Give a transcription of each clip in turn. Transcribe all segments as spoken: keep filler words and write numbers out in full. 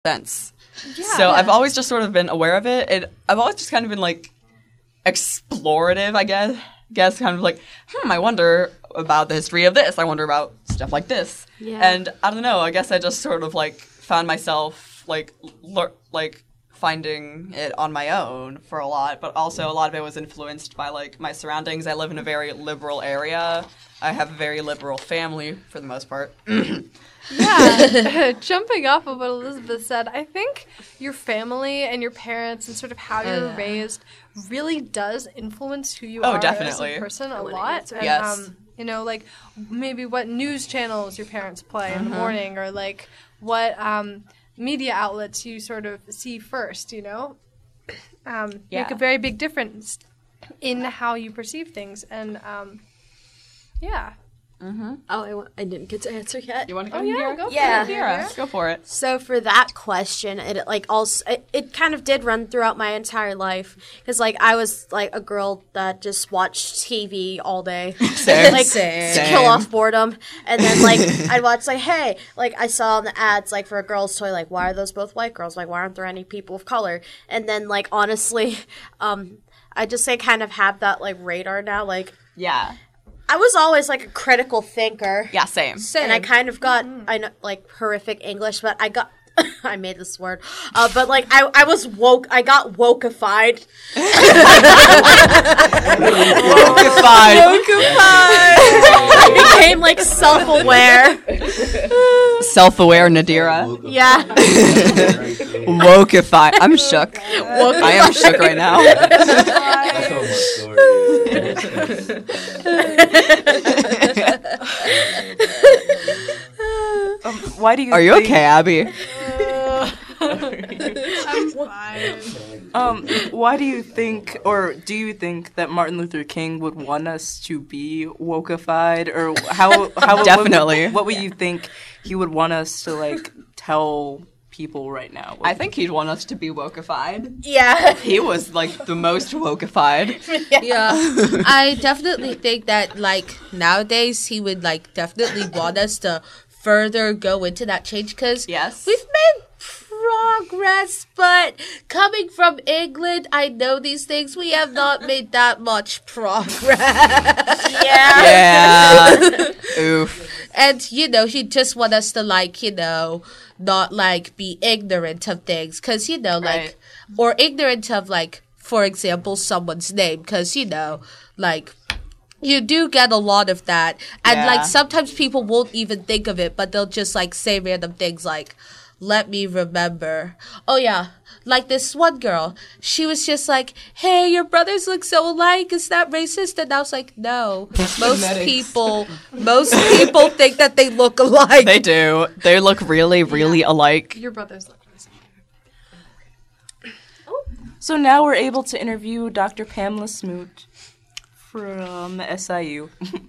sense. Yeah. So I've always just sort of been aware of it. it. I've always just kind of been like explorative, I guess. Guess kind of like, hmm, I wonder about the history of this. I wonder about stuff like this. Yeah. And I don't know. I guess I just sort of like found myself like le- like finding it on my own for a lot, but also a lot of it was influenced by like my surroundings. I live in a very liberal area. I have a very liberal family for the most part. Yeah, jumping off of what Elizabeth said, I think your family and your parents and sort of how you were raised really does influence who you Oh, are definitely. as a person a lot. And, Yes. um, you know, like maybe what news channels your parents play in the morning, or like what um, media outlets you sort of see first, you know, um, Yeah. make a very big difference in how you perceive things. And um, yeah. Oh, I, w- I didn't get to answer yet. You want to go? Oh, yeah, Indira? go for Yeah. it. Indira, go for it. So for that question, it like also it, it kind of did run throughout my entire life because like I was like a girl that just watched T V all day, Same. like Same. to kill off boredom, and then like I'd watch like hey like I saw in the ads like for a girl's toy like why are those both white girls, like why aren't there any people of color, and then like honestly, um, I just say kind of have that like radar now. Like Yeah. I was always like a critical thinker. Yeah, same. And I kind of got, I know, like, horrific English, but I got, I made this word, uh, but, like, I, I was woke, I got wokeified. Wokified. I became, like, self-aware. Self-aware Nadira. Yeah. Wokified. I'm shook. I am shook right now. Um, why do you? Are you think, okay, Abby? I'm fine. Um, why do you think, or do you think that Martin Luther King would want us to be wokeified, or how? How Definitely. What, what would you think he would want us to like tell people right now? I think he'd want us to be wokeified. Yeah. He was like the most wokeified. Yeah, I definitely think that like nowadays he would like definitely want us to further go into that change because Yes. we've made progress, but coming from England, I know these things. We have not made that much progress. Yeah. Yeah. Oof. And, you know, he just want us to, like, you know, not, like, be ignorant of things. Because, you know, like, Right. or ignorant of, like, for example, someone's name. Because, you know, like, you do get a lot of that. And, Yeah. like, sometimes people won't even think of it, but they'll just, like, say random things like, let me remember. Oh, yeah. Like this one girl, she was just like, hey, your brothers look so alike. Is that racist? And I was like, no. Most people, most people think that they look alike. They do. They look really, really alike. Your brothers look nice. So now we're able to interview Doctor Pamela Smoot from S I U.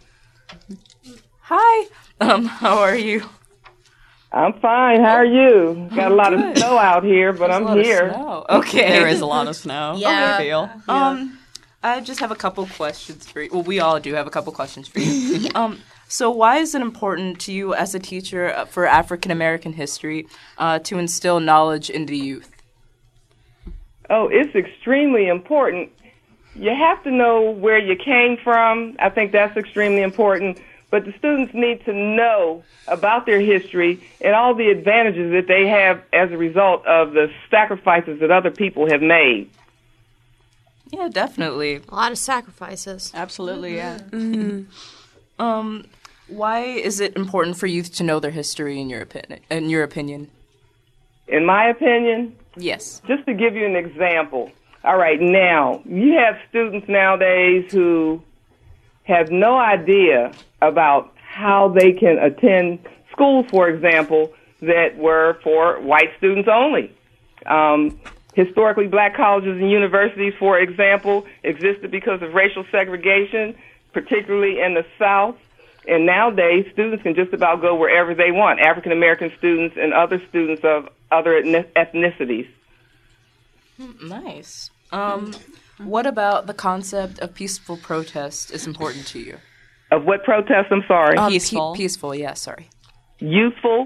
Hi. Um, how are you? I'm fine. How are you? Got a lot of snow out here, but There's a I'm lot of here. snow. Okay. There is a lot of snow. Yeah. I feel. Um, I just have a couple questions for you. Well, we all do have a couple questions for you. Um, so why is it important to you as a teacher uh, for African American history uh, to instill knowledge in the youth? Oh, it's extremely important. You have to know where you came from. I think that's extremely important. But the students need to know about their history and all the advantages that they have as a result of the sacrifices that other people have made. Yeah, definitely. A lot of sacrifices. Absolutely, yeah. Um, why is it important for youth to know their history in your opinion? In your opinion? In my opinion, Yes. just to give you an example. All right, now, you have students nowadays who have no idea about how they can attend schools, for example, that were for white students only. Um, historically, black colleges and universities, for example, existed because of racial segregation, particularly in the South. And nowadays, students can just about go wherever they want, African American students and other students of other ethnicities. Nice. Um, what about the concept of peaceful protest is important to you? Of what protest, I'm sorry? Uh, pe- Peaceful. peaceful, yeah, sorry. Youthful?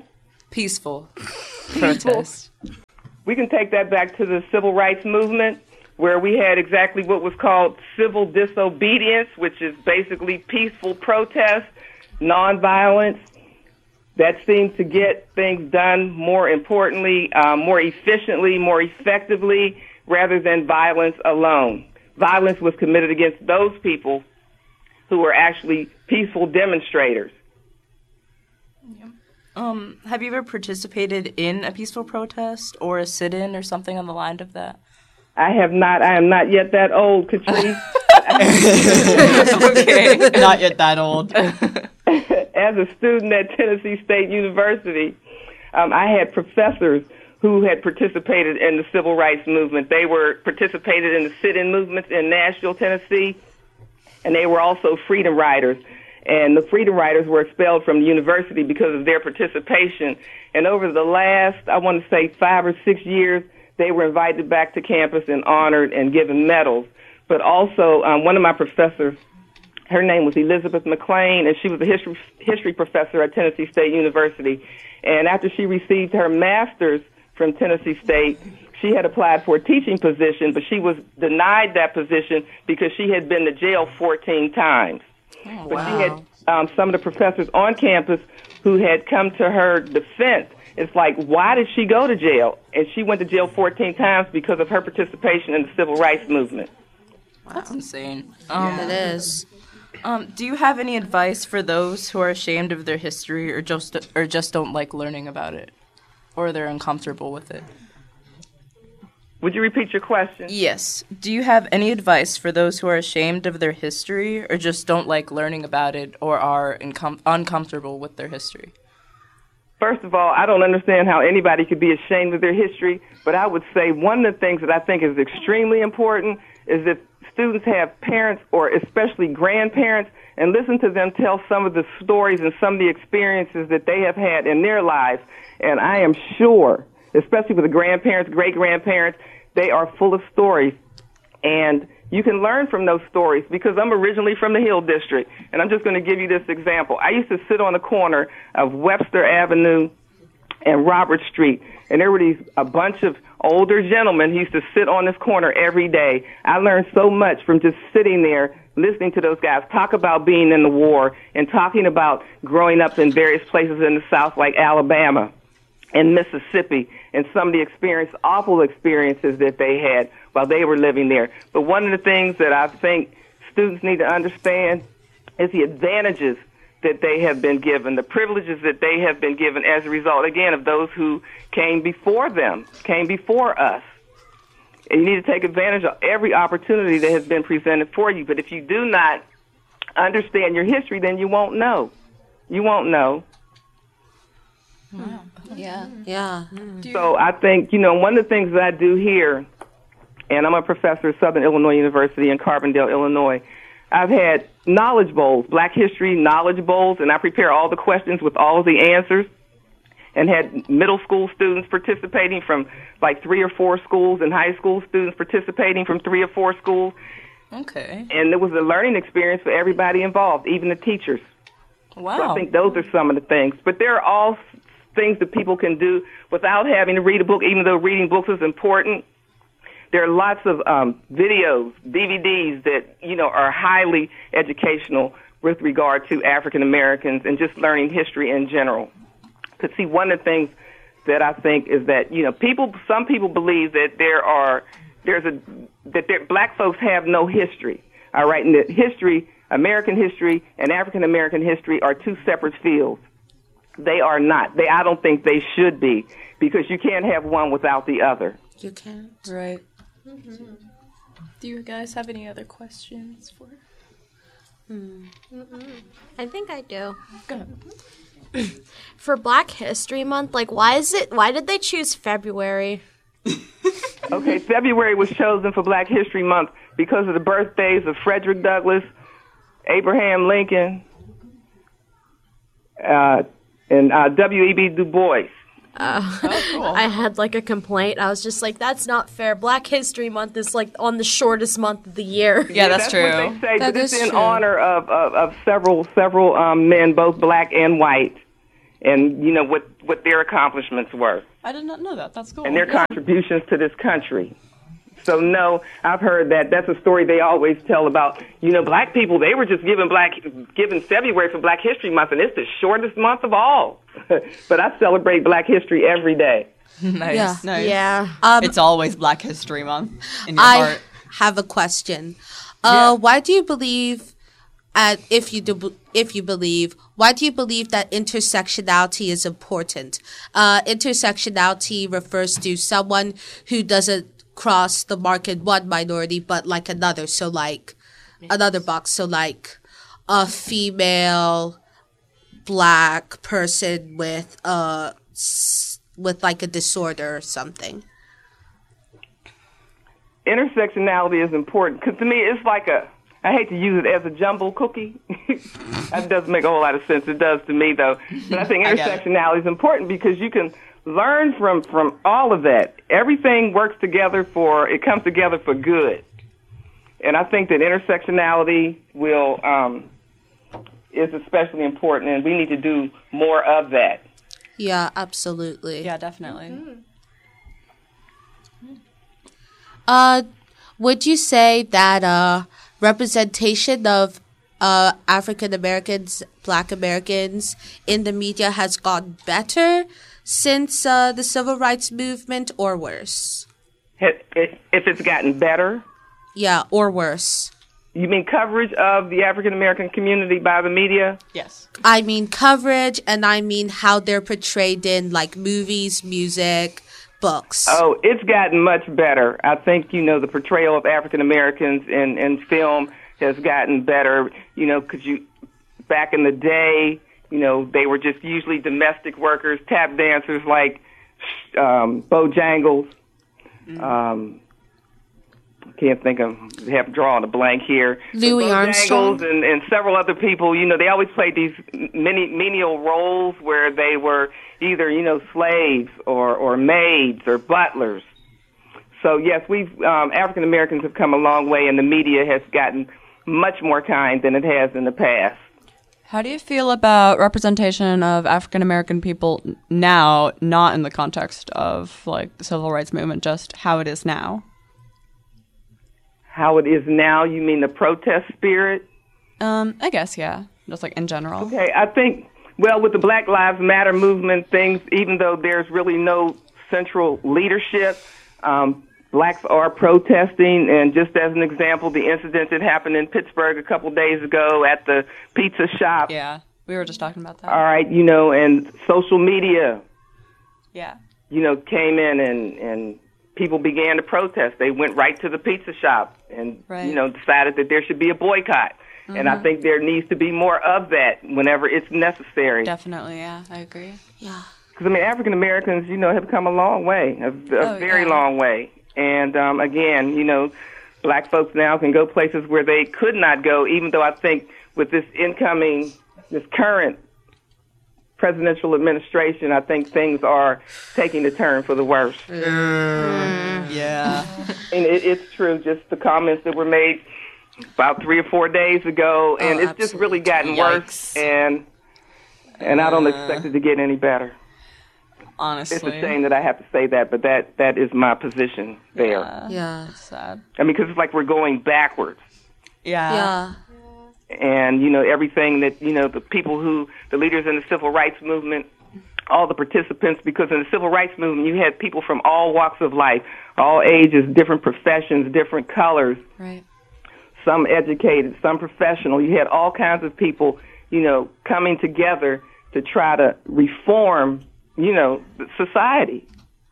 Peaceful protest. We can take that back to the civil rights movement, where we had exactly what was called civil disobedience, which is basically peaceful protest, nonviolence. That seemed to get things done more importantly, um, more efficiently, more effectively, rather than violence alone. Violence was committed against those people who were actually peaceful demonstrators. Um, have you ever participated in a peaceful protest or a sit-in or something on the line of that? I have not. I am not yet that old, Catrice. Okay, not yet that old. As a student at Tennessee State University, um, I had professors who had participated in the civil rights movement. They were participated in the sit-in movements in Nashville, Tennessee, and they were also freedom riders. And the freedom riders were expelled from the university because of their participation. And over the last, I want to say, five or six years, they were invited back to campus and honored and given medals. But also, um, one of my professors, her name was Elizabeth McLean, and she was a history history professor at Tennessee State University. And after she received her master's from Tennessee State, she had applied for a teaching position, but she was denied that position because she had been to jail fourteen times. Oh, but wow. she had um, some of the professors on campus who had come to her defense. It's like, why did she go to jail? And she went to jail fourteen times because of her participation in the civil rights movement. That's insane. Um, It is. Um, do you have any advice for those who are ashamed of their history or just or just don't like learning about it, or they're uncomfortable with it? Would you repeat your question? Yes. Do you have any advice for those who are ashamed of their history or just don't like learning about it or are incom- uncomfortable with their history? First of all, I don't understand how anybody could be ashamed of their history, but I would say one of the things that I think is extremely important is that students have parents or especially grandparents and listen to them tell some of the stories and some of the experiences that they have had in their lives. And I am sure, especially with the grandparents, great-grandparents, they are full of stories. And you can learn from those stories because I'm originally from the Hill District. And I'm just going to give you this example. I used to sit on the corner of Webster Avenue and Robert Street, and there were these a bunch of older gentlemen who used to sit on this corner every day. I learned so much from just sitting there listening to those guys talk about being in the war and talking about growing up in various places in the South like Alabama and Mississippi and some of the experience, awful experiences that they had while they were living there. But one of the things that I think students need to understand is the advantages that they have been given, the privileges that they have been given as a result, again, of those who came before them, came before us. And you need to take advantage of every opportunity that has been presented for you. But if you do not understand your history, then you won't know. You won't know. Wow. Yeah. Yeah. So I think, you know, one of the things that I do here, and I'm a professor at Southern Illinois University in Carbondale, Illinois, I've had knowledge bowls, Black History knowledge bowls, and I prepare all the questions with all of the answers, and had middle school students participating from like three or four schools and high school students participating from three or four schools. Okay. And it was a learning experience for everybody involved, even the teachers. Wow. So I think those are some of the things. But there are all things that people can do without having to read a book, even though reading books is important. There are lots of um, videos, D V Ds that, you know, are highly educational with regard to African Americans and just learning history in general. Because, see, one of the things that I think is that, you know, people, some people believe that there are, there's a, that there, black folks have no history, all right, and that history, American history and African American history are two separate fields. They are not. They, I don't think they should be, because you can't have one without the other. You can't. Right. Mm-hmm. Do you guys have any other questions for her? Hmm. I think I do. Go ahead. For Black History Month, like, why is it, why did they choose February? Okay, February was chosen for Black History Month because of the birthdays of Frederick Douglass, Abraham Lincoln, uh, and uh, W E B Du Bois. Uh, Oh, cool. I had like a complaint. I was just like, that's not fair. Black History Month is like on the shortest month of the year. Yeah, that's, That's true. what they say, That but it's is in true. honor of, of, of several several um, men, both black and white. and you know what what their accomplishments were I did not know that. That's cool. and their Yeah. contributions to this country. So no, I've heard that. That's a story they always tell about. You know, black people, they were just given black given February for Black History Month, and it's the shortest month of all. But I celebrate Black History every day. Nice. Yeah. Nice. Yeah. Um, It's always Black History Month in your I heart. have a question. Uh, Why do you believe, at, if you do, if you believe, why do you believe that intersectionality is important? Uh, intersectionality refers to someone who doesn't cross the mark in one minority, but like another. So like another box. So like a female black person with uh s- with like a disorder or something. Intersectionality is important because to me it's like a, I hate to use it as a jumble cookie. That doesn't make a whole lot of sense. It does to me though. But I think I get it. intersectionality is important because you can learn from, from all of that. Everything works together for, it comes together for good. And I think that intersectionality will, um, is especially important and we need to do more of that. Yeah, absolutely. Yeah, definitely. Uh, would you say that uh representation of uh African Americans, Black Americans in the media has gotten better since uh, the civil rights movement, or worse? If if it's gotten better, Yeah, or worse. you mean coverage of the African American community by the media? Yes. I mean coverage, and I mean how they're portrayed in like movies, music, books. Oh, it's gotten much better. I think, you know, the portrayal of African Americans in, in film has gotten better, you know, because you, back in the day, you know, they were just usually domestic workers, tap dancers like um, Bojangles. Um, can't think of, have drawn a blank here. Louis But Armstrong. Bojangles and, and several other people, you know, they always played these many menial roles where they were either, you know, slaves or, or maids or butlers. So yes, we've um, African Americans have come a long way, and the media has gotten much more kind than it has in the past. How do you feel about representation of African American people now, not in the context of like the civil rights movement, just how it is now? How it is now, you mean the protest spirit? Um, I guess, yeah. Just like in general. Okay, I think, well, with the Black Lives Matter movement, things, even though there's really no central leadership, um, blacks are protesting. And just as an example, the incident that happened in Pittsburgh a couple days ago at the pizza shop. Yeah. We were just talking about that. All right, you know, and social media, Yeah. you know, came in and, and people began to protest. They went right to the pizza shop and, Right. you know, decided that there should be a boycott. And I think there needs to be more of that whenever it's necessary. Definitely, yeah. I agree. Yeah. Because, I mean, African Americans, you know, have come a long way, a, a Oh, very yeah. long way. And, um, again, you know, black folks now can go places where they could not go, even though I think with this incoming, this current presidential administration, I think things are taking a turn for the worse. Yeah. And it, it's true, just the comments that were made about three or four days ago, and Oh, it's just really gotten worse, Yikes. and and I don't expect it to get any better. Honestly. It's a shame that I have to say that, but that, that is my position there. Yeah. Yeah. It's sad. I mean, because it's like we're going backwards. Yeah. Yeah. And, you know, everything that, you know, the people who, the leaders in the civil rights movement, all the participants, because in the civil rights movement, you had people from all walks of life, all ages, different professions, different colors, Right. some educated, some professional. You had all kinds of people, you know, coming together to try to reform, you know, society.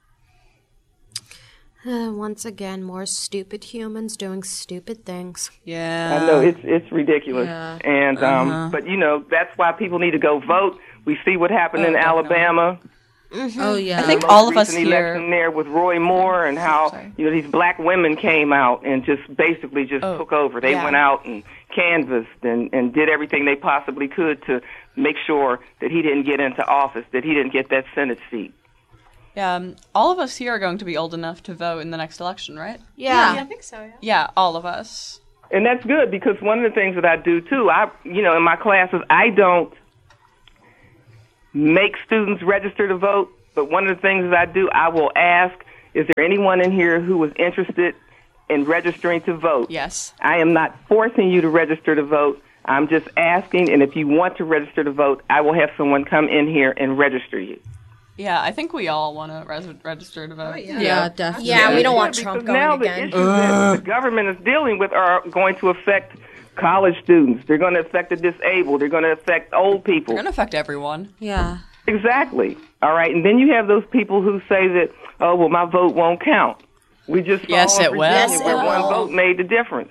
Uh, once again, more stupid humans doing stupid things. Yeah. I know it's it's ridiculous, Yeah. and um, Uh-huh. but you know that's why people need to go vote. We see what happened Oh, in definitely. Alabama. Oh yeah. I think Most all of us recent here. election there with Roy Moore, and how Sorry. you know these black women came out and just basically just Oh, took over. They yeah. went out and canvassed and and did everything they possibly could to make sure that he didn't get into office, that he didn't get that Senate seat. Yeah. Um, all of us here are going to be old enough to vote in the next election, right? Yeah, I think so. Yeah. Yeah. All of us. And that's good because one of the things that I do too, I you know in my classes I don't make students register to vote, but one of the things that I do, I will ask, is there anyone in here who was interested in registering to vote? Yes. I am not forcing you to register to vote. I'm just asking, and if you want to register to vote, I will have someone come in here and register you. Yeah, I think we all want to res- register to vote. Yeah, yeah definitely. Yeah, we don't want Yeah, Trump because going now again. the issues that the government is dealing with are going to affect college students. They're going to affect the disabled. They're going to affect old people. They're going to affect everyone. Yeah. Exactly. All right. And then you have those people who say that, oh, well, my vote won't count. We just saw Yes, in it will. Virginia Yes, it where one will. vote made the difference.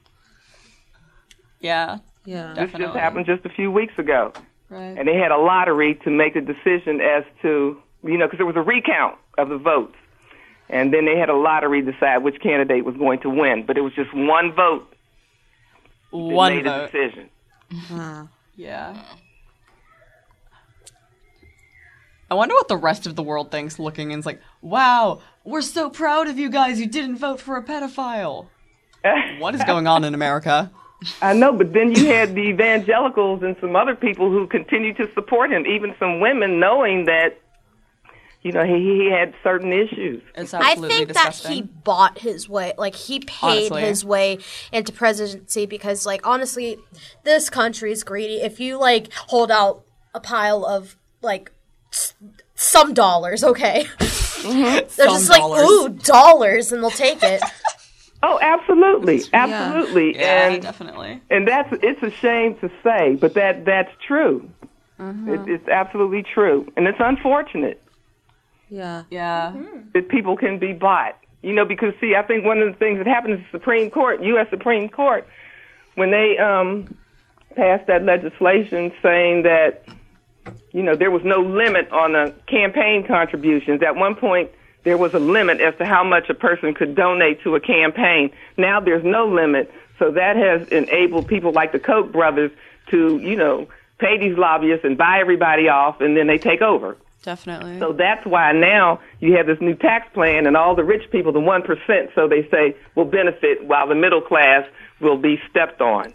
Yeah, Yeah. This definitely. just happened just a few weeks ago. Right. And they had a lottery to make a decision as to, you know, because there was a recount of the votes. And then they had a lottery to decide which candidate was going to win. But it was just one vote that One made vote. a decision. Wow. Yeah. I wonder what the rest of the world thinks looking and is like, wow, we're so proud of you guys. You didn't vote for a pedophile. What is going on in America? I know, but then you had the evangelicals and some other people who continued to support him, even some women, knowing that, you know, he, he had certain issues. It's I absolutely think disgusting. that he bought his way, like he paid Honestly. his way into presidency because, like, honestly, this country is greedy. If you like hold out a pile of like s- some dollars, okay, they're Some just like, dollars. ooh, dollars, and they'll take it. Oh, absolutely, absolutely, Yeah, and definitely. and that's it's a shame to say, but that that's true. It, it's absolutely true, and it's unfortunate Yeah. Yeah. that people can be bought. You know, because see, I think one of the things that happened in the Supreme Court, U S Supreme Court, when they um, passed that legislation saying that, you know, there was no limit on the campaign contributions. At one point, there was a limit as to how much a person could donate to a campaign. Now there's no limit, so that has enabled people like the Koch brothers to, you know, pay these lobbyists and buy everybody off, and then they take over. Definitely. So that's why now you have this new tax plan, and all the rich people, the one percent, so they say, will benefit, while the middle class will be stepped on.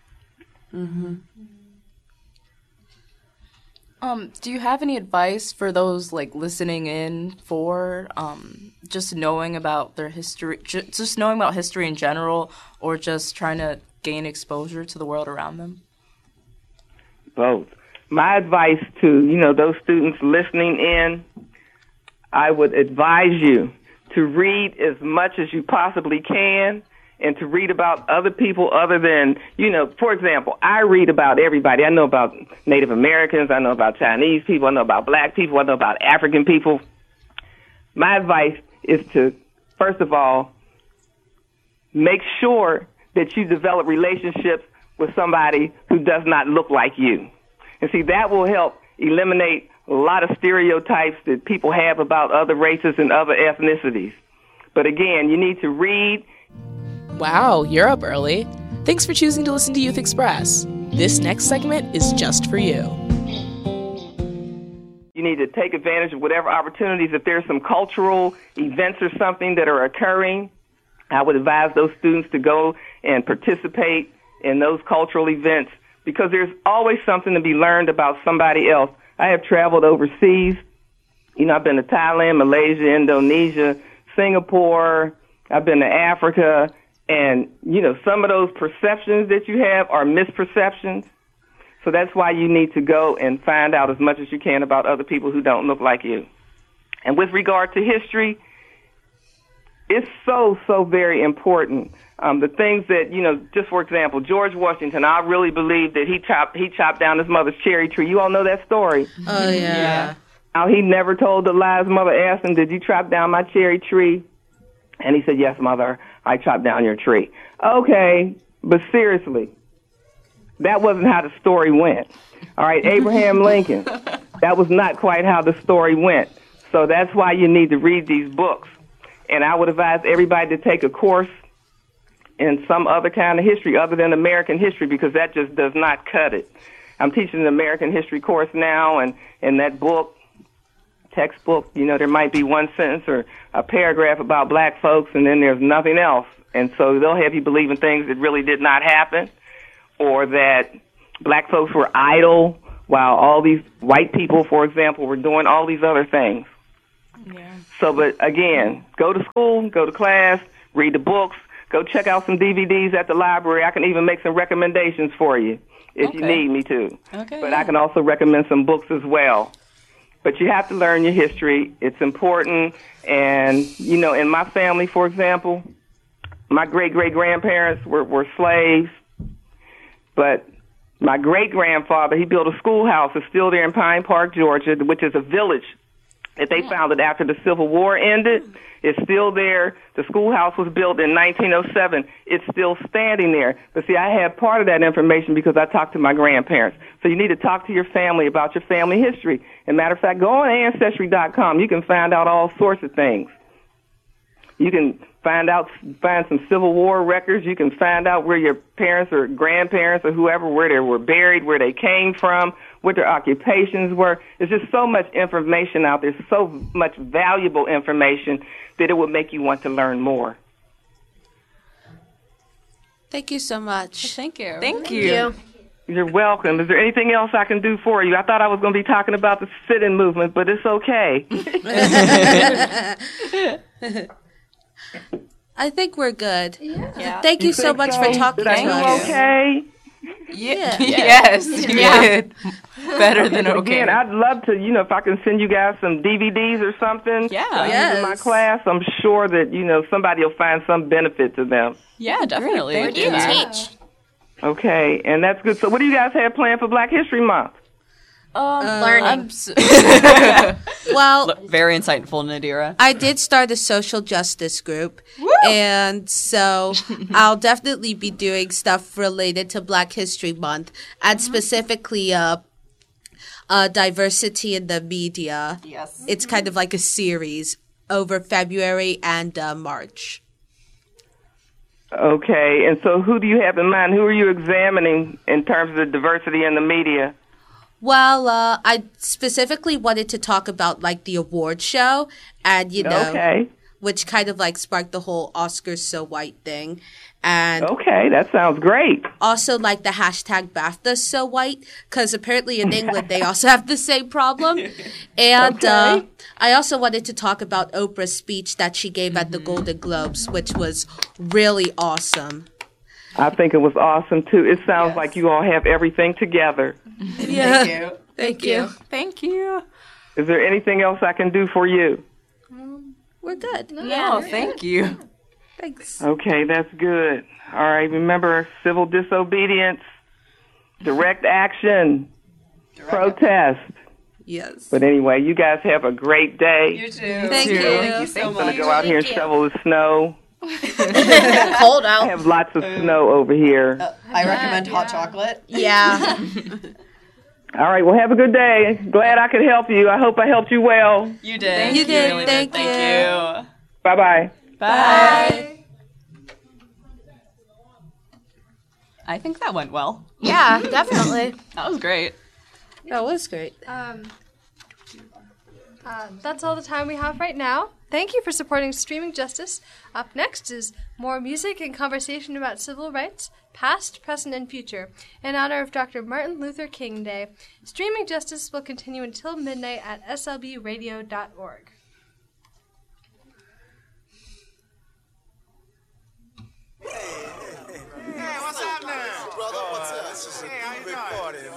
Um, do you have any advice for those like listening in for um, just knowing about their history, ju- just knowing about history in general, or just trying to gain exposure to the world around them? Both. My advice to, you know, those students listening in, I would advise you to read as much as you possibly can and to read about other people other than, you know, for example, I read about everybody. I know about Native Americans. I know about Chinese people. I know about black people. I know about African people. My advice is to, first of all, make sure that you develop relationships with somebody who does not look like you. And see, that will help eliminate a lot of stereotypes that people have about other races and other ethnicities. But again, you need to read. Wow, you're up early. Thanks for choosing to listen to Youth Express. This next segment is just for you. You need to take advantage of whatever opportunities. If there's some cultural events or something that are occurring, I would advise those students to go and participate in those cultural events because there's always something to be learned about somebody else. I have traveled overseas. You know, I've been to Thailand, Malaysia, Indonesia, Singapore. I've been to Africa. And, you know, some of those perceptions that you have are misperceptions. So that's why you need to go and find out as much as you can about other people who don't look like you. And with regard to history, it's so, so very important. Um, the things that, you know, just for example, George Washington, I really believe that he chopped, he chopped down his mother's cherry tree. You all know that story. Oh, yeah. Yeah. How he never told the lie. His mother asked him, did you chop down my cherry tree? And he said, yes, mother, I chopped down your tree. Okay, but seriously, that wasn't how the story went. All right, Abraham Lincoln, that was not quite how the story went. So that's why you need to read these books. And I would advise everybody to take a course in some other kind of history other than American history because that just does not cut it. I'm teaching an American history course now, and in that book, textbook, you know, there might be one sentence or a paragraph about black folks, and then there's nothing else. And so they'll have you believe in things that really did not happen, or that black folks were idle, while all these white people, for example, were doing all these other things. Yeah. So, but again, go to school, go to class, read the books, go check out some D V Ds at the library. I can even make some recommendations for you if you Okay. need me to. Okay, But yeah. I can also recommend some books as well. But you have to learn your history. It's important. And, you know, in my family, for example, my great-great-grandparents were, were slaves. But my great-grandfather, he built a schoolhouse. It's still there in Pine Park, Georgia, which is a village that they founded after the Civil War ended. It's still there. The schoolhouse was built in nineteen oh seven. It's still standing there. But see, I had part of that information because I talked to my grandparents. So you need to talk to your family about your family history. As a matter of fact, go on Ancestry dot com. You can find out all sorts of things. You can find out, find some Civil War records. You can find out where your parents or grandparents or whoever, where they were buried, where they came from, what their occupations were. There's just so much information out there, so much valuable information that it would make you want to learn more. Thank you so much. Thank you. Thank you. You're welcome. Is there anything else I can do for you? I thought I was going to be talking about the sit-in movement, but it's okay. I think we're good. Yeah. Thank you, so think much so? for talking Did I to do us. okay? Yeah. Yes, you did. Better than okay. Again, I'd love to, you know, if I can send you guys some D V Ds or something. Yeah. to use Yes. in my class, I'm sure that, you know, somebody will find some benefit to them. Yeah, definitely. Thank do you. that. Teach. Okay, and that's good. So what do you guys have planned for Black History Month? Um, Learning. I'm s- Well, Look, very insightful, Nadira. I did start a social justice group, and so I'll definitely be doing stuff related to Black History Month, and specifically uh, uh, diversity in the media. Yes. It's kind of like a series over February and uh, March. Okay, and so who do you have in mind? Who are you examining in terms of the diversity in the media? Well, uh, I specifically wanted to talk about like the award show, and you know, Okay. which kind of like sparked the whole Oscars so white thing, and Okay, that sounds great. also like the hashtag BAFTA so white, because apparently in England they also have the same problem. And uh, Okay. I also wanted to talk about Oprah's speech that she gave at the Golden Globes, which was really awesome. I think it was awesome, too. It sounds like you all have everything together. Yeah. Thank you. Thank you. Thank you. Is there anything else I can do for you? We're good. No, thank you. Thanks. Okay, that's good. All right, remember civil disobedience, direct action, protest. Yes. But anyway, you guys have a great day. You too. Thank you. Thank you so I'm going much. to go out here and Thank you. shovel the snow. Cold I out. have lots of snow over here. I recommend hot chocolate. Yeah. All right, well, have a good day. Glad I could help you. I hope I helped you well. You did. You did. really Thank Thank you. you. Bye-bye. Bye. I think that went well. Yeah, definitely. That was great. That was great. Um, uh, that's all the time we have right now. Thank you for supporting Streaming Justice. Up next is more music and conversation about civil rights, past, present, and future, in honor of Doctor Martin Luther King Day. Streaming Justice will continue until midnight at S L B radio dot org.